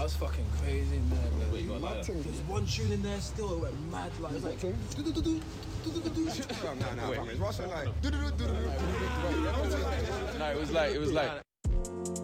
was fucking crazy in there, bro. Wait, you got like that? There's one tune in there still, it went mad, like, it was like, do-do-do-do, do-do-do-do. No, it's Russian like. No, it was like